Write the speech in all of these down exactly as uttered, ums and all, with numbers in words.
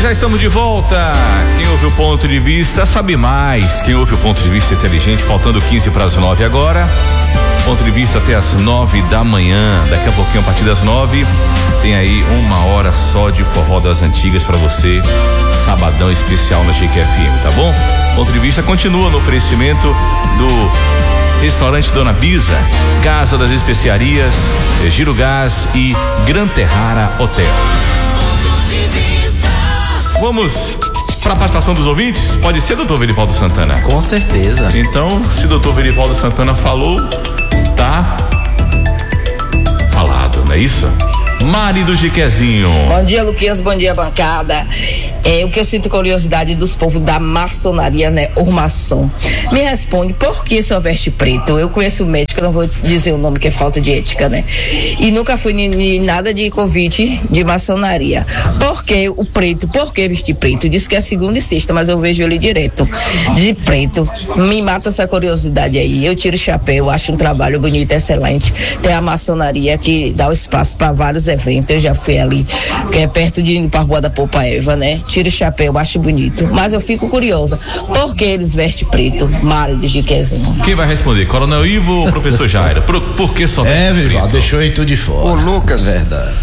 já estamos de volta. Quem ouve o ponto de vista sabe mais. Quem ouve o ponto de vista inteligente, faltando quinze para as nove agora. Ponto de vista até as nove da manhã. Daqui a pouquinho, a partir das nove, tem aí uma hora só de forró das antigas para você. Sabadão especial na G Q F M, tá bom? Ponto de vista continua no oferecimento do Restaurante Dona Bisa, Casa das Especiarias, Giro Gás e Gran Terrara Hotel. Vamos para a participação dos ouvintes? Pode ser, doutor Verivaldo Santana? Com certeza. Então, se doutor Verivaldo Santana falou, tá falado, não é isso? Mari do Jiquezinho. Bom dia, Luquinhas, bom dia, bancada. É, o que eu sinto curiosidade dos povos da maçonaria, né? O maçom. Me responde, por que só veste preto? Eu conheço médico, eu não vou dizer o nome, que é falta de ética, né? E nunca fui em nada de convite de maçonaria. Por que o preto? Por que vestir preto? Diz que é segunda e sexta, mas eu vejo ele direto de preto. Me mata essa curiosidade aí. Eu tiro o chapéu, acho um trabalho bonito, excelente. Tem a maçonaria que dá o espaço para vários eventos. Eu já fui ali, que é perto de para a Rua da Poupa Eva, né? Tiro o chapéu, acho bonito. Mas eu fico curiosa, por que eles vestem preto? Mário de Jiquezinho. Quem vai responder? Coronel Ivo ou professor Jairo? Por, por que só veste é, preto? Vival, deixou aí tudo de fora. Ô, Lucas. Verdade.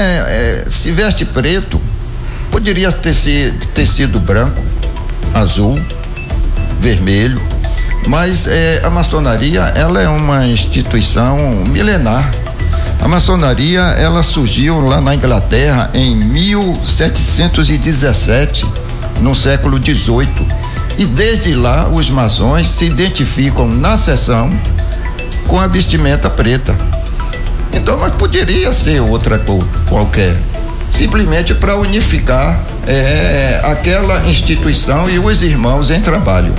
É, é, se veste preto, poderia ter sido, ter sido branco, azul, vermelho, mas é, a maçonaria, ela é uma instituição milenar. A maçonaria, ela surgiu lá na Inglaterra em mil setecentos e dezessete, no século dezoito. E desde lá, os maçons se identificam na seção com a vestimenta preta. Então, mas poderia ser outra cor qualquer, simplesmente para unificar é, aquela instituição e os irmãos em trabalho.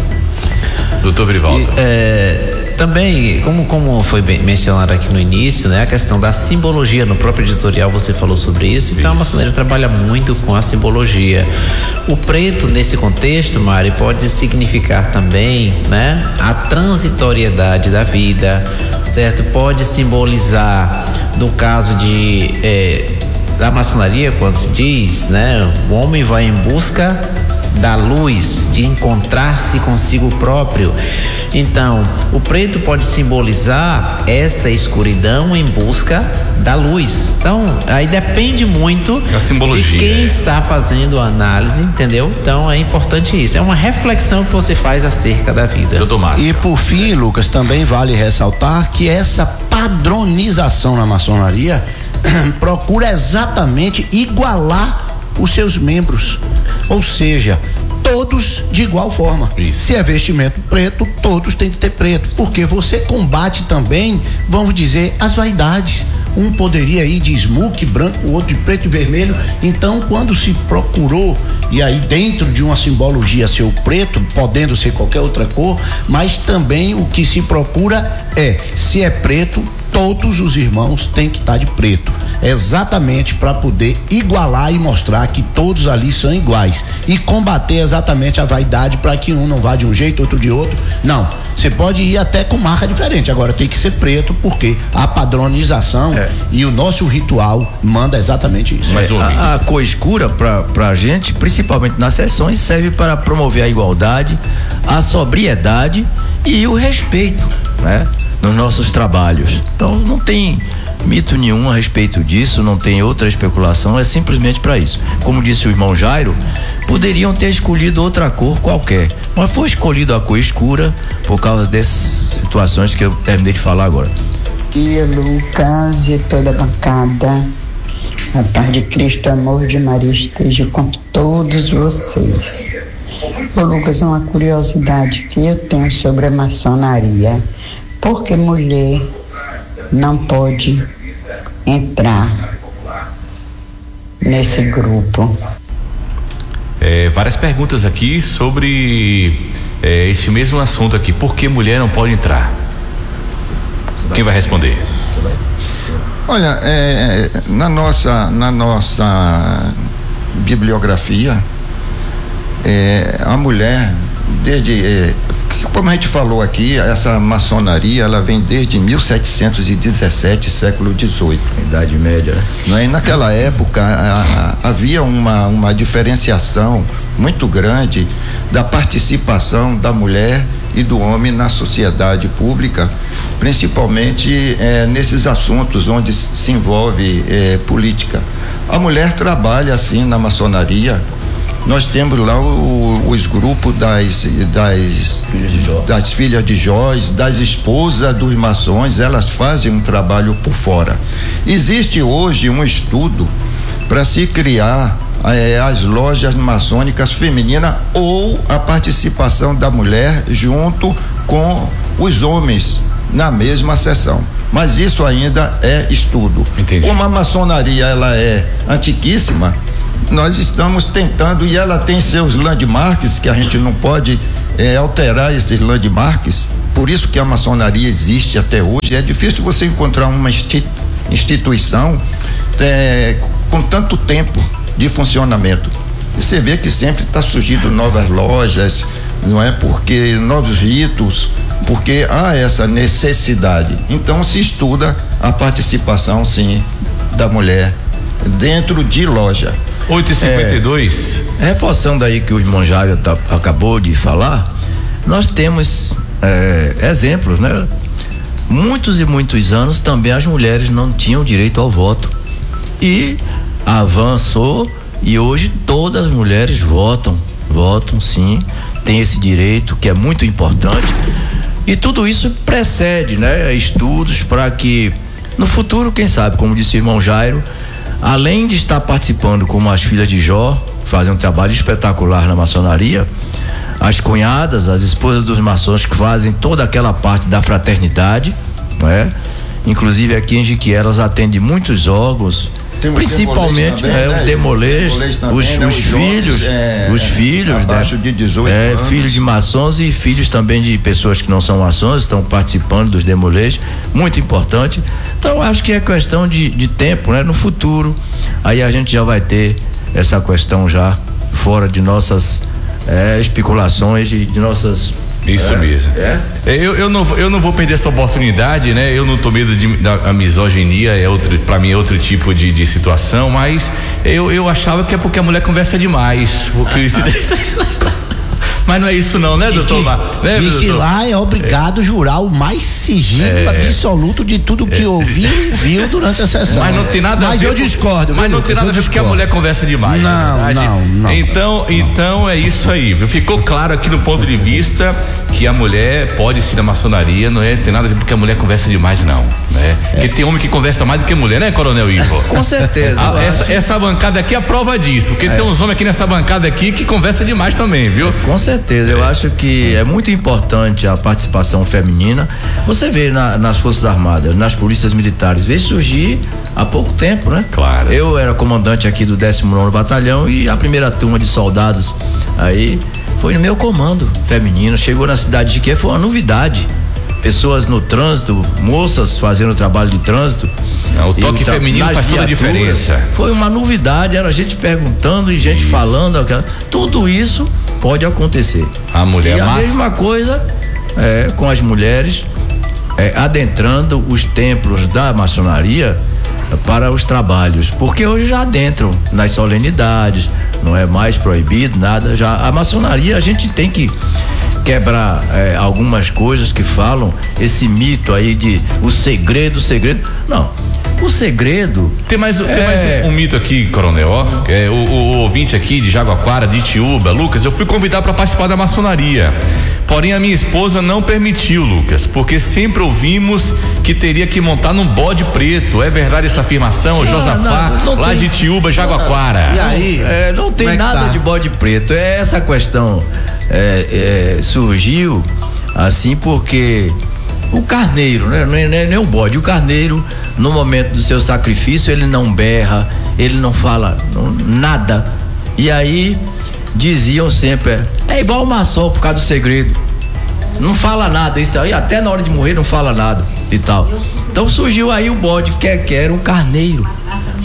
Doutor Verivaldo. E, é, também, como, como foi bem mencionado aqui no início, né? A questão da simbologia, no próprio editorial você falou sobre isso. Então, isso. A maçonaria trabalha muito com a simbologia. O preto, nesse contexto, Mari, pode significar também, né? A transitoriedade da vida, certo? Pode simbolizar, no caso de é, da maçonaria, quando se diz, né? O homem vai em busca da luz, de encontrar-se consigo próprio. Então, o preto pode simbolizar essa escuridão em busca da luz. Então, aí depende muito a simbologia, de quem é. está fazendo a análise, entendeu? Então, é importante isso. É uma reflexão que você faz acerca da vida. E por fim, Lucas, também vale ressaltar que essa padronização na maçonaria procura exatamente igualar os seus membros, ou seja, todos de igual forma. Isso. Se é vestimento preto, todos têm que ter preto, porque você combate também, vamos dizer, as vaidades. Um poderia ir de smoke branco, o outro de preto e vermelho. Então, quando se procurou, e aí dentro de uma simbologia ser o preto, podendo ser qualquer outra cor, mas também o que se procura é, se é preto, todos os irmãos têm que estar de preto, exatamente para poder igualar e mostrar que todos ali são iguais e combater exatamente a vaidade para que um não vá de um jeito, outro de outro. Não, você pode ir até com marca diferente, agora tem que ser preto, porque a padronização é. e o nosso ritual manda exatamente isso. Mas a, a cor escura pra, pra gente, principalmente nas sessões, serve para promover a igualdade, a sobriedade e o respeito, né? Nos nossos trabalhos. Então não tem mito nenhum a respeito disso, não tem outra especulação, é simplesmente para isso. Como disse o irmão Jairo, poderiam ter escolhido outra cor qualquer, mas foi escolhido a cor escura por causa dessas situações que eu terminei de falar agora. Dia Lucas e toda a bancada, a paz de Cristo, o amor de Maria esteja com todos vocês. Ô Lucas, uma curiosidade que eu tenho sobre a maçonaria. Porque mulher não pode entrar nesse grupo? É, várias perguntas aqui sobre é, esse mesmo assunto aqui. Por que mulher não pode entrar? Quem vai responder? Olha, é, na nossa na nossa bibliografia, é, a mulher desde é, como a gente falou aqui, essa maçonaria, ela vem desde mil setecentos e dezessete, século dezoito. Idade média, né? Não é? E naquela época a, a, havia uma, uma diferenciação muito grande da participação da mulher e do homem na sociedade pública, principalmente eh, nesses assuntos onde se envolve eh, política. A mulher trabalha assim na maçonaria. Nós temos lá o, os grupos das, das, filhas de Jó. das filhas de Jó, das esposas dos maçons, elas fazem um trabalho por fora. Existe hoje um estudo para se criar eh, as lojas maçônicas femininas ou a participação da mulher junto com os homens na mesma sessão. Mas isso ainda é estudo. Entendi. Como a maçonaria ela é antiquíssima, nós estamos tentando, e ela tem seus landmarks, que a gente não pode é, alterar esses landmarks, por isso que a maçonaria existe até hoje. É difícil você encontrar uma instituição é, com tanto tempo de funcionamento. E você vê que sempre está surgindo novas lojas, não é? Porque novos ritos, porque há essa necessidade. Então se estuda a participação, sim, da mulher dentro de loja. oito e cinquenta e dois. É, reforçando aí que o irmão Jairo tá, acabou de falar, nós temos é, exemplos, né? Muitos e muitos anos também as mulheres não tinham direito ao voto e avançou e hoje todas as mulheres votam, votam sim, tem esse direito que é muito importante e tudo isso precede, né? Estudos para que no futuro, quem sabe, como disse o irmão Jairo, além de estar participando como as filhas de Jó, fazem um trabalho espetacular na maçonaria, as cunhadas, as esposas dos maçons que fazem toda aquela parte da fraternidade, não é? Inclusive aqui em Jiquié elas atendem muitos órgãos, Tem principalmente também, é né? o demolês, também, os, né? os Os filhos, jovens, é, os filhos, abaixo né? de dezoito é, anos. filhos de maçons e filhos também de pessoas que não são maçons, estão participando dos demolês, muito importante. Então acho que é questão de, de tempo, né? No futuro, aí a gente já vai ter essa questão já fora de nossas é, especulações, de, de nossas. Isso é, mesmo. É? Eu, eu, não, eu não vou perder essa oportunidade, né? Eu não tô medo de, da a misoginia, é outro, pra mim é outro tipo de, de situação, mas eu, eu achava que é porque a mulher conversa demais. Porque mas não é isso não, né, doutor Mar? Né, e que lá é obrigado a jurar o mais sigilo É. absoluto de tudo que ouviu e viu durante a sessão. Mas não tem nada a Mas ver. eu discordo. Mas viu, não Lucas? tem nada a Eu ver porque a discordo. mulher conversa demais. Não, na verdade. não, não. Então, então é isso aí. Viu? Ficou claro aqui no ponto de vista que a mulher pode ser na maçonaria, não é? Tem nada a ver porque a mulher conversa demais, não. Né? É. Porque tem homem que conversa mais do que mulher, né, Coronel Ivo? Com certeza. Ah, essa, essa bancada aqui é a prova disso. Porque é. tem uns homens aqui nessa bancada aqui que conversa demais também, viu? Com certeza. Eu acho que é muito importante a participação feminina. Você vê na, nas Forças Armadas, nas polícias militares, veio surgir há pouco tempo, né? Claro. Eu era comandante aqui do décimo nono Batalhão e a primeira turma de soldados aí foi no meu comando feminino. Chegou na cidade de que foi uma novidade. Pessoas no trânsito, moças fazendo trabalho de trânsito. Não, o toque tra- feminino faz toda a diferença. Foi uma novidade, era gente perguntando e gente Isso. falando. Aquela, tudo isso pode acontecer. A mulher e a massa. mesma coisa é, com as mulheres é, adentrando os templos da maçonaria para os trabalhos, porque hoje já adentram nas solenidades, não é mais proibido nada. Já a maçonaria a gente tem que quebrar é, algumas coisas que falam esse mito aí de o segredo, o segredo. Não, o segredo. Tem mais, tem É. mais um, um mito aqui, Coronel, ó. É, o, o, o ouvinte aqui de Jaguaquara, de Itiúba, Lucas, eu fui convidado para participar da maçonaria. Porém, a minha esposa não permitiu, Lucas, porque sempre ouvimos que teria que montar num bode preto. É verdade essa afirmação, Ah, Josafá, não, não lá tem- de Itiúba, Jaguaquara? E aí? É, não tem Como é que nada tá? de bode preto. É essa questão é, é, surgiu assim porque o carneiro, né? Não é, não é nem o bode, o carneiro no momento do seu sacrifício ele não berra, ele não fala não, nada. E aí diziam sempre é, é igual o maçom por causa do segredo. Não fala nada, isso aí até na hora de morrer não fala nada e tal. Então surgiu aí o bode que, que era um carneiro.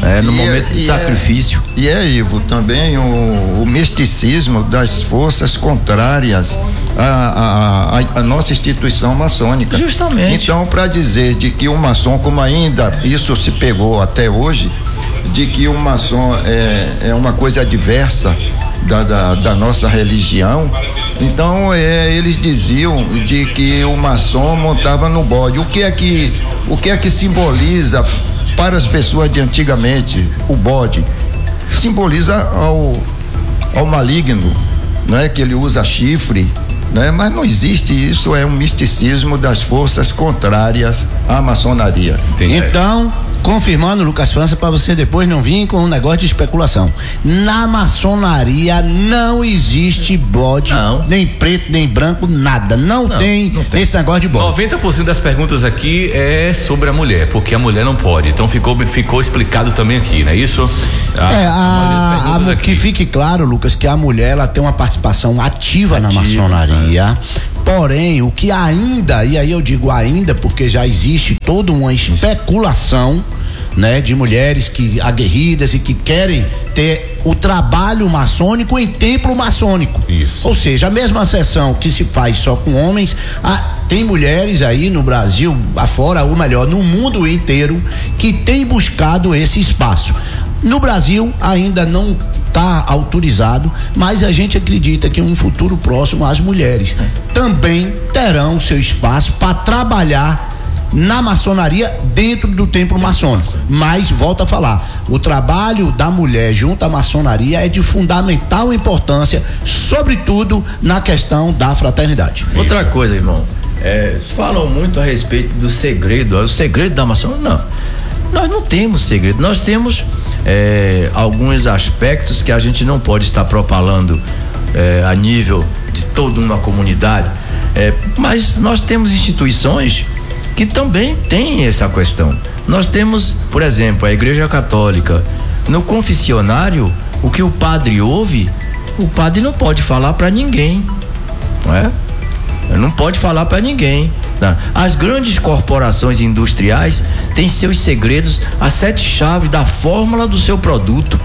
né, no e momento é, do e sacrifício. É, e é, Ivo, também o, o misticismo das forças contrárias à, à, à, à nossa instituição maçônica. Justamente. Então, para dizer de que o maçom, como ainda isso se pegou até hoje, de que o maçom é, é uma coisa adversa da, da, da nossa religião, então é, eles diziam de que o maçom montava no bode. O que é que, o que é que simboliza para as pessoas de antigamente o bode? Simboliza ao, ao maligno, não é, que ele usa chifre, né? Mas não existe isso, é um misticismo das forças contrárias à maçonaria. Entendi. Então, confirmando, Lucas França, para você depois não vir com um negócio de especulação. Na maçonaria não existe bode, não. nem preto, nem branco, nada. Não, não, tem, não tem esse negócio de bode. noventa por cento das perguntas aqui é sobre a mulher, porque a mulher não pode. Então ficou, ficou explicado também aqui, não é isso? A, é, a, a, a, que fique claro, Lucas, que a mulher ela tem uma participação ativa, ativa na maçonaria. Né? Porém, o que ainda, e aí eu digo ainda, porque já existe toda uma especulação, né, de mulheres que aguerridas e que querem ter o trabalho maçônico em templo maçônico. Isso. Ou seja, a mesma sessão que se faz só com homens, a, tem mulheres aí no Brasil, afora, ou melhor, no mundo inteiro, que tem buscado esse espaço. No Brasil ainda não está autorizado, mas a gente acredita que em um futuro próximo as mulheres também terão seu espaço para trabalhar na maçonaria dentro do templo maçônico. Mas, volto a falar, o trabalho da mulher junto à maçonaria é de fundamental importância, sobretudo na questão da fraternidade. Outra Isso. coisa, irmão, é, falam muito a respeito do segredo, o segredo da maçonaria. Não, nós não temos segredo, nós temos é, alguns aspectos que a gente não pode estar propalando é, a nível de toda uma comunidade, é, mas nós temos instituições que também tem essa questão. Nós temos, por exemplo, a Igreja Católica. No confessionário, o que o padre ouve, o padre não pode falar para ninguém, não é? Não pode falar para ninguém. Tá? As grandes corporações industriais têm seus segredos, as sete chaves da fórmula do seu produto.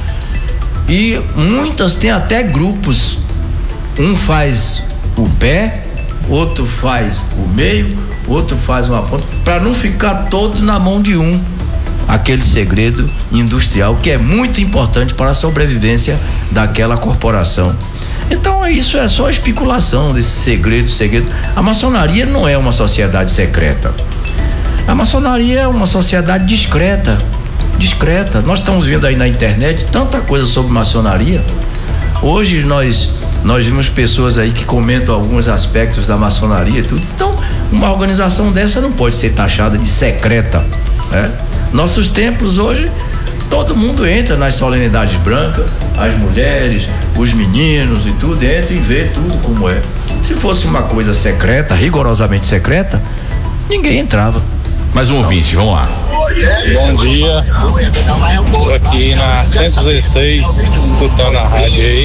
E muitas têm até grupos. Um faz o pé, outro faz o meio, outro faz uma ponta, para não ficar todo na mão de um, aquele segredo industrial que é muito importante para a sobrevivência daquela corporação. Então isso é só especulação desse segredo, segredo. A maçonaria não é uma sociedade secreta. A maçonaria é uma sociedade discreta, discreta. Nós estamos vendo aí na internet tanta coisa sobre maçonaria. Hoje nós Nós vimos pessoas aí que comentam alguns aspectos da maçonaria e tudo. Então, uma organização dessa não pode ser taxada de secreta, né? Nossos templos hoje, todo mundo entra nas solenidades brancas, as mulheres, os meninos e tudo, entra e vê tudo como é. Se fosse uma coisa secreta, rigorosamente secreta, ninguém entrava. Mais um ouvinte, vamos lá. Bom dia, estou aqui na cento e dezesseis, escutando a rádio aí,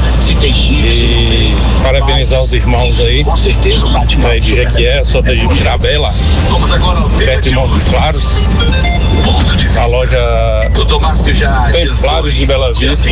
e parabenizar os irmãos aí, aí de Jequié, sou de Mirabela, perto de Montes Claros, a loja Templários de Bela Vista.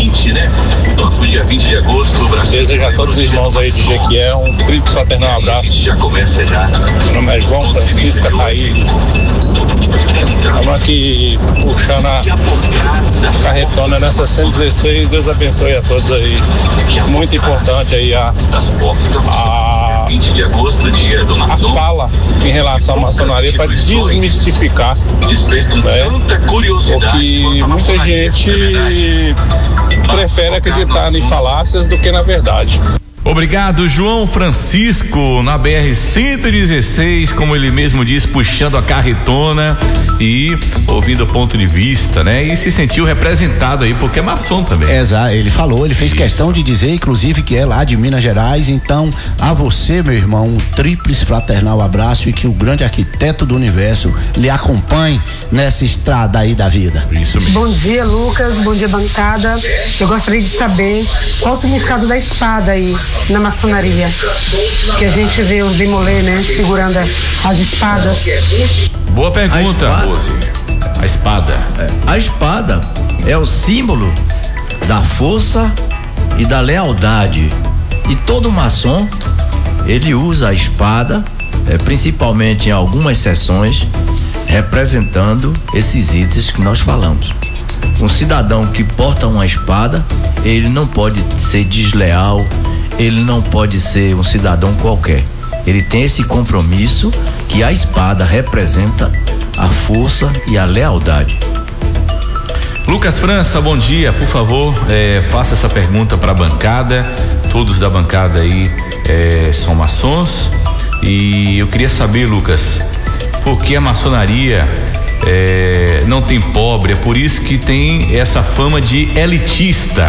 Desejo a todos os irmãos aí de Jequié um triplo fraternal abraço. Meu nome é João Francisco Ataíde. Estamos aqui puxando a carretona nessa cento e dezesseis. Deus abençoe a todos aí. Muito importante aí a, a, a fala em relação à maçonaria para desmistificar, né? Porque muita gente prefere acreditar em falácias do que na verdade. Obrigado, João Francisco, na B R cento e dezesseis, como ele mesmo diz, puxando a carretona e ouvindo o ponto de vista, né? E se sentiu representado aí, porque é maçom também. Exato, ele falou, ele fez Isso. questão de dizer, inclusive, que é lá de Minas Gerais. Então, a você, meu irmão, um tríplice fraternal abraço e que o grande arquiteto do universo lhe acompanhe nessa estrada aí da vida. Isso mesmo. Bom dia, Lucas, bom dia, bancada. Eu gostaria de saber qual o significado da espada aí na maçonaria, que a gente vê os demolê, né, segurando as espadas. Boa pergunta, a espada, Rose. A espada. É, a espada, é o símbolo da força e da lealdade. E todo maçom, ele usa a espada, é, principalmente em algumas sessões, representando esses itens que nós falamos. Um cidadão que porta uma espada, ele não pode ser desleal, ele não pode ser um cidadão qualquer. Ele tem esse compromisso que a espada representa a força e a lealdade. Lucas França, bom dia, por favor, é, faça essa pergunta para a bancada. Todos da bancada aí é, são maçons, e eu queria saber, Lucas, por que a maçonaria é, não tem pobre? É por isso que tem essa fama de elitista.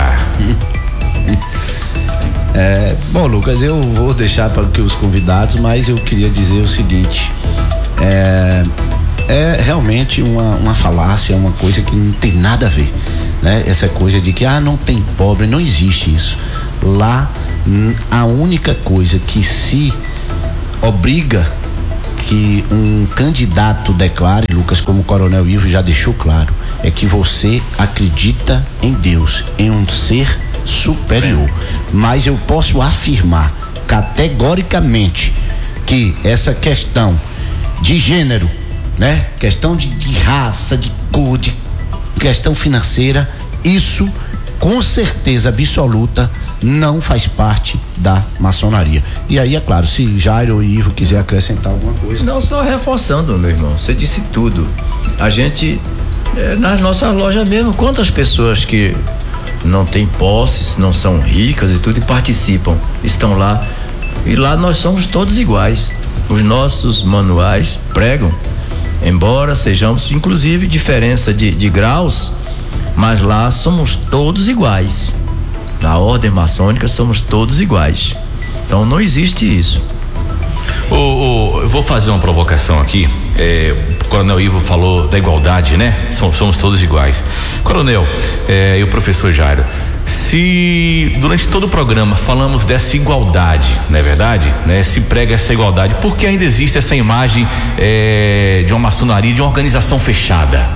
É, bom, Lucas, eu vou deixar para que os convidados, mas eu queria dizer o seguinte: é, é realmente uma, uma falácia, uma coisa que não tem nada a ver, né? Essa coisa de que ah, não tem pobre, não existe isso. Lá, a única coisa que se obriga que um candidato declare, Lucas, como o Coronel Ivo já deixou claro, é que você acredita em Deus, em um ser superior. Mas eu posso afirmar categoricamente que essa questão de gênero, né? Questão de, de raça, de cor, de questão financeira, isso com certeza absoluta não faz parte da maçonaria. E aí, é claro, se Jairo e Ivo quiser acrescentar alguma coisa. Não, só reforçando, meu irmão, você disse tudo. A gente, é, nas nossas lojas mesmo, quantas pessoas que não têm posses, não são ricas e tudo, e participam, estão lá, e lá nós somos todos iguais. Os nossos manuais pregam, embora sejamos, inclusive, diferença de, de graus, mas lá somos todos iguais. Na ordem maçônica somos todos iguais. Então não existe isso. Oh, oh, eu vou fazer uma provocação aqui. É, o Coronel Ivo falou da igualdade, né? Somos, somos todos iguais. Coronel, é, e o professor Jairo, se durante todo o programa falamos dessa igualdade, não é verdade? Né? Se prega essa igualdade, por que ainda existe essa imagem é, de uma maçonaria, de uma organização fechada?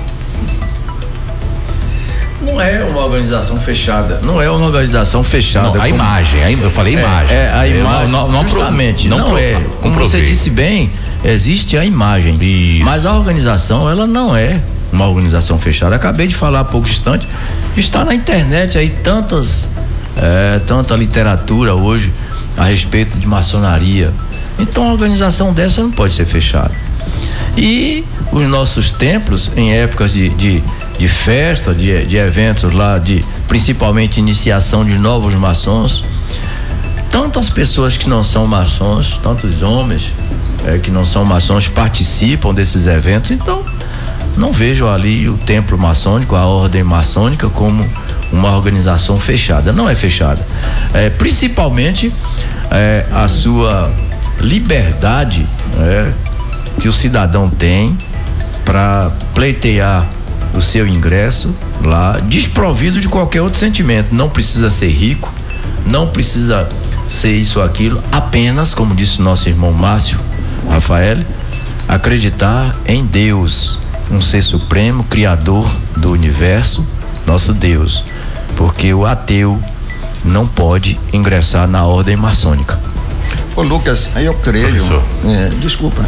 Não é uma organização fechada. Não é uma organização fechada. Não, a como... imagem, a, eu falei imagem. É, é a imagem. Não, não, justamente, não, não, não é. Como você disse bem, existe a imagem. Isso. Mas a organização, ela não é uma organização fechada. Acabei de falar há pouco instante, está na internet aí tantas, é, tanta literatura hoje a respeito de maçonaria. Então a organização dessa não pode ser fechada. E os nossos templos, em épocas de, de, de festa, de, de eventos lá, de principalmente iniciação de novos maçons, tantas pessoas que não são maçons, tantos homens é, que não são maçons participam desses eventos. Então não vejo ali o templo maçônico, a ordem maçônica, como uma organização fechada. Não é fechada. É, principalmente é, a sua liberdade, é, que o cidadão tem para pleitear o seu ingresso lá, desprovido de qualquer outro sentimento. Não precisa ser rico, não precisa ser isso ou aquilo, apenas, como disse o nosso irmão Márcio Rafael, acreditar em Deus, um ser supremo, criador do universo, nosso Deus, porque o ateu não pode ingressar na ordem maçônica. Ô Lucas, eu creio, é, desculpa,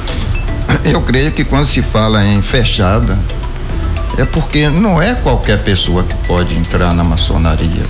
eu creio que quando se fala em fechada, é porque não é qualquer pessoa que pode entrar na maçonaria.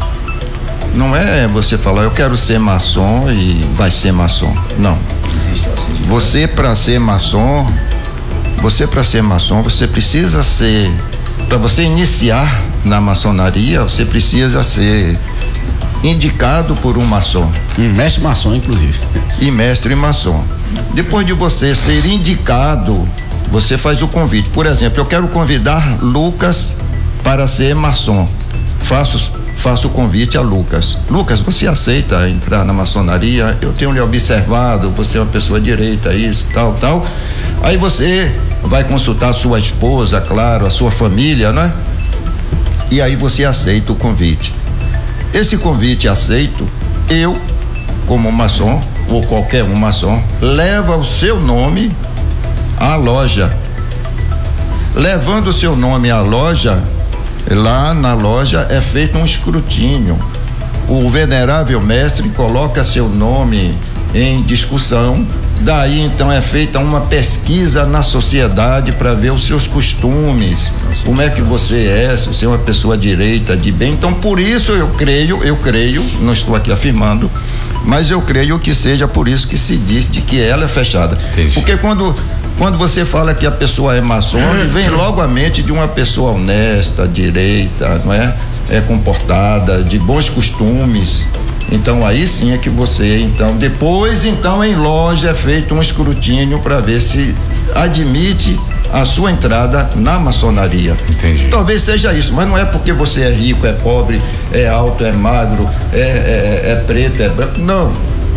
Não é você falar, eu quero ser maçom e vai ser maçom. Não. Você, para ser maçom, você para ser maçom, você precisa ser, para você iniciar na maçonaria, você precisa ser indicado por um maçom. E mestre maçom, inclusive. E mestre maçom. Depois de você ser indicado, você faz o convite. Por exemplo, eu quero convidar Lucas para ser maçom. Faço, faço o convite a Lucas. Lucas, você aceita entrar na maçonaria? Eu tenho lhe observado, você é uma pessoa direita, isso, tal, tal. Aí você vai consultar a sua esposa, claro, a sua família, né? E aí você aceita o convite. Esse convite aceito, eu, como maçom, ou qualquer um maçom, leva o seu nome à loja. Levando o seu nome à loja, Lá na loja é feito um escrutínio. O venerável mestre coloca seu nome em discussão. Daí então é feita uma pesquisa na sociedade para ver os seus costumes, como é que você é, se você é uma pessoa direita, de bem. Então por isso eu creio, eu creio, não estou aqui afirmando, mas eu creio que seja por isso que se diz de que ela é fechada. Entendi. Porque quando quando você fala que a pessoa é maçom, vem logo à mente de uma pessoa honesta, direita, não é? É comportada, de bons costumes. Então aí sim é que você, então, depois então em loja é feito um escrutínio para ver se admite a sua entrada na maçonaria. Entendi. Talvez seja isso, mas não é porque você é rico, é pobre, é alto, é magro, é, é, é preto, é branco, não.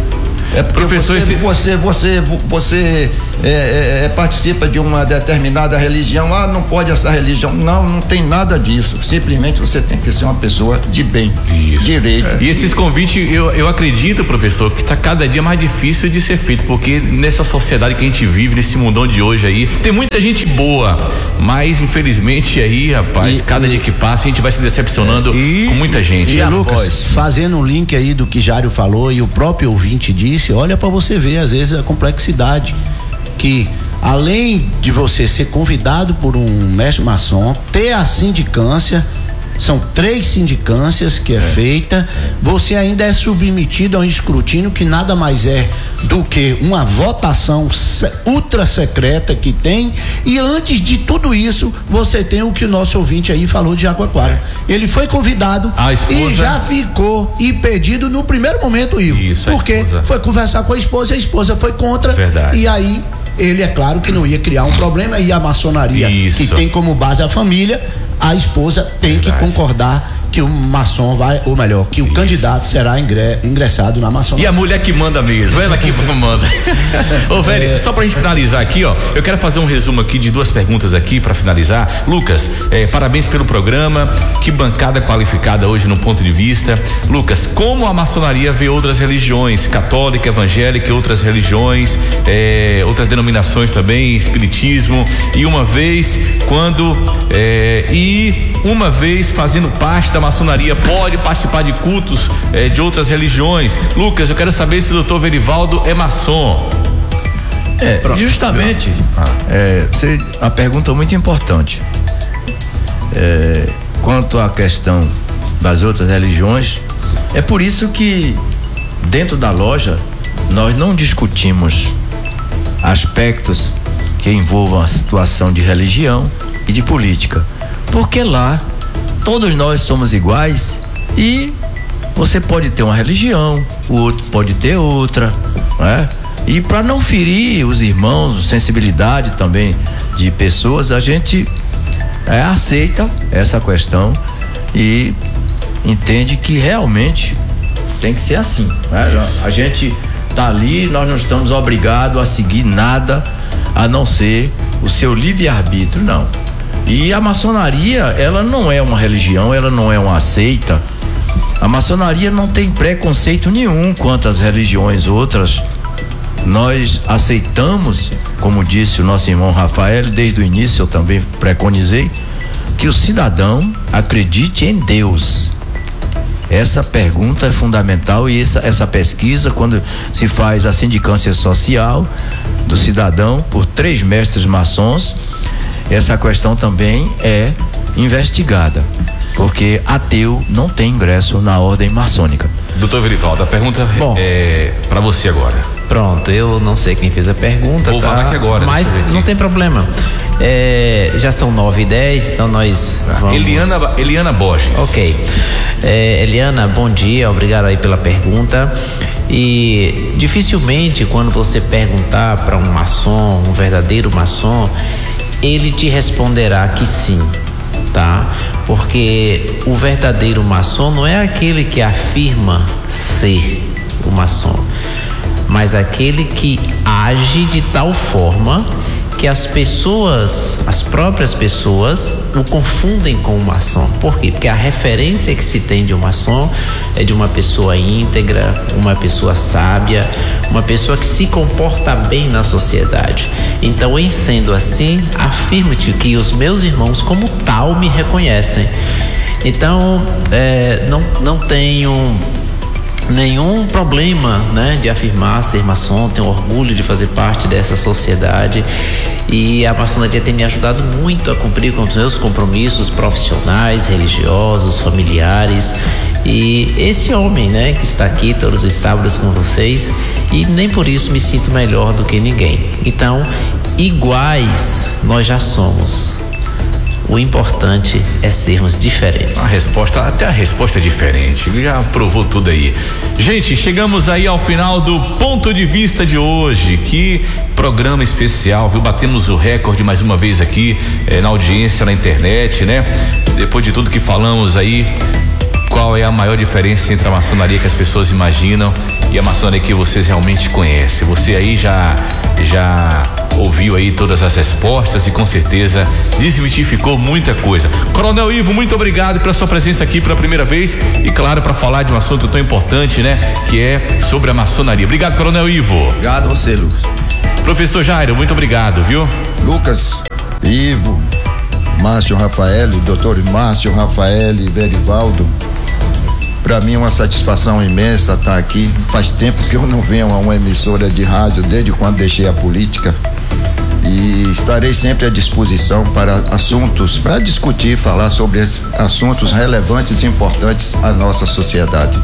É porque Professor, você, esse... você, você, você é, é, é, participa de uma determinada religião, ah, não pode essa religião. Não, não tem nada disso. Simplesmente você tem que ser uma pessoa de bem, Isso. direito. É. E esses convites, eu, eu acredito, professor, que está cada dia mais difícil de ser feito, porque nessa sociedade que a gente vive, nesse mundão de hoje aí, tem muita gente boa, mas infelizmente aí, rapaz, e, cada e, dia que passa a gente vai se decepcionando e, com muita gente. E, e Lucas, fazendo um link aí do que Jário falou e o próprio ouvinte disse, olha para você ver às vezes a complexidade que além de você ser convidado por um mestre maçom, ter a sindicância, são três sindicâncias que é, é feita, você ainda é submetido a um escrutínio que nada mais é do que uma votação ultra secreta que tem, e antes de tudo isso você tem o que o nosso ouvinte aí falou de Jaguaquara. Ele foi convidado e já ficou impedido no primeiro momento, Ivo, isso, porque foi conversar com a esposa, a esposa foi contra. Verdade. E aí ele é claro que não ia criar um problema, e a maçonaria, isso, que tem como base a família, a esposa tem Verdade. que concordar que o maçom vai, ou melhor, que o Isso. candidato será ingre, ingressado na maçonaria. E a mulher que manda mesmo, ela que manda. Ô, velho, é. só pra gente finalizar aqui, ó, eu quero fazer um resumo aqui de duas perguntas aqui pra finalizar. Lucas, é, parabéns pelo programa, que bancada qualificada hoje no Ponto de Vista. Lucas, como a maçonaria vê outras religiões, católica, evangélica e outras religiões, é, outras denominações também, espiritismo, e uma vez quando, é, e uma vez fazendo parte da maçonaria, pode participar de cultos eh, de outras religiões. Lucas, eu quero saber se o doutor Verivaldo é maçom. É, justamente, ah. é, você, a pergunta é muito importante. É, quanto à questão das outras religiões, é por isso que dentro da loja nós não discutimos aspectos que envolvam a situação de religião e de política, porque lá todos nós somos iguais e você pode ter uma religião, o outro pode ter outra, né? E para não ferir os irmãos, sensibilidade também de pessoas, a gente é, aceita essa questão e entende que realmente tem que ser assim, né? A gente tá ali, nós não estamos obrigados a seguir nada a não ser o seu livre-arbítrio, não. E a maçonaria, ela não é uma religião, ela não é uma seita. A maçonaria não tem preconceito nenhum quanto às religiões outras. Nós aceitamos, como disse o nosso irmão Rafael, desde o início eu também preconizei, que o cidadão acredite em Deus. Essa pergunta é fundamental, e essa, essa pesquisa, quando se faz a sindicância social do cidadão por três mestres maçons, essa questão também é investigada, porque ateu não tem ingresso na ordem maçônica. Doutor Verivaldo, a pergunta Bom, é para você agora. Pronto, eu não sei quem fez a pergunta. Vou tá? falar aqui agora. Mas não tem problema. É, já são nove e dez, então nós vamos... Eliana, Eliana Borges. Ok. É, Eliana, bom dia, obrigado aí pela pergunta. E dificilmente quando você perguntar para um maçom, um verdadeiro maçom, ele te responderá que sim, tá? Porque o verdadeiro maçom não é aquele que afirma ser o maçom, mas aquele que age de tal forma que as pessoas, as próprias pessoas, o confundem com o maçom. Por quê? Porque a referência que se tem de um maçom é de uma pessoa íntegra, uma pessoa sábia, uma pessoa que se comporta bem na sociedade. Então, em sendo assim, afirmo-te que os meus irmãos como tal me reconhecem. Então, é, não, não tenho nenhum problema, né, de afirmar ser maçom, tenho orgulho de fazer parte dessa sociedade, e a maçonaria tem me ajudado muito a cumprir com os meus compromissos profissionais, religiosos, familiares. E esse homem, né, que está aqui todos os sábados com vocês, e nem por isso me sinto melhor do que ninguém. Então, iguais nós já somos. O importante é sermos diferentes. A resposta, até a resposta é diferente, já provou tudo aí. Gente, chegamos aí ao final do Ponto de Vista de hoje. Que programa especial, viu? Batemos o recorde mais uma vez aqui eh, na audiência na internet, né? Depois de tudo que falamos aí, qual é a maior diferença entre a maçonaria que as pessoas imaginam e a maçonaria que vocês realmente conhecem? Você aí já já ouviu aí todas as respostas e com certeza desmitificou muita coisa. Coronel Ivo, muito obrigado pela sua presença aqui pela primeira vez e claro, para falar de um assunto tão importante, né? Que é sobre a maçonaria. Obrigado, Coronel Ivo. Obrigado a você, Lucas. Professor Jairo, muito obrigado, viu? Lucas, Ivo, Márcio Rafael, doutor Márcio Rafael e Verivaldo, para mim é uma satisfação imensa estar aqui. Faz tempo que eu não venho a uma emissora de rádio, desde quando deixei a política, e estarei sempre à disposição para assuntos, para discutir, falar sobre esses assuntos relevantes e importantes à nossa sociedade.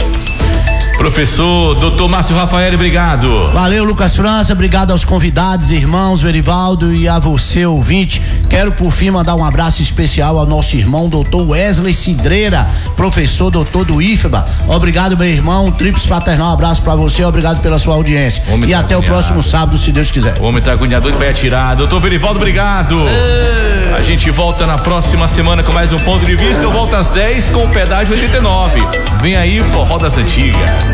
Professor doutor Márcio Rafael, obrigado. Valeu, Lucas França, obrigado aos convidados, irmãos, Verivaldo, e a você, ouvinte. Quero por fim mandar um abraço especial ao nosso irmão doutor Wesley Cidreira, professor doutor do I F B A. Obrigado, meu irmão, um tríplice fraternal abraço pra você, obrigado pela sua audiência. E tá até agoniado. O próximo sábado, se Deus quiser. O homem tá agoniado, que vai atirar. Doutor Verivaldo, obrigado. Ei. A gente volta na próxima semana com mais um Ponto de Vista. Eu volto às dez com o pedágio oitenta e nove. Vem aí, Forró das Antigas.